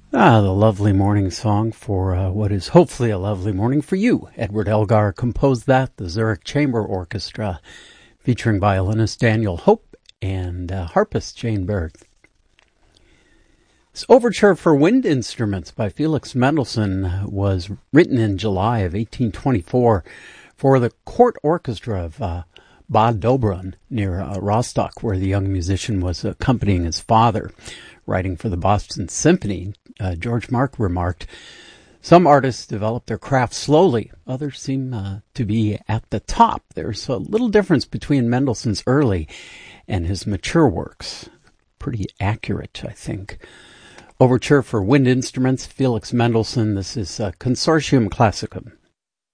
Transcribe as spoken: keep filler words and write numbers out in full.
Ah, the lovely morning song for uh, what is hopefully a lovely morning for you. Edward Elgar composed that, the Zurich Chamber Orchestra, featuring violinist Daniel Hope and uh, harpist Jane Berg. This overture for wind instruments by Felix Mendelssohn was written in July of eighteen twenty-four for the court orchestra of uh, Bad Dobran near uh, Rostock, where the young musician was accompanying his father. Writing for the Boston Symphony, uh, George Mark remarked, "Some artists develop their craft slowly. Others seem uh, to be at the top. There's a little difference between Mendelssohn's early and his mature works." Pretty accurate, I think. Overture for wind instruments, Felix Mendelssohn. This is uh, Consortium Classicum.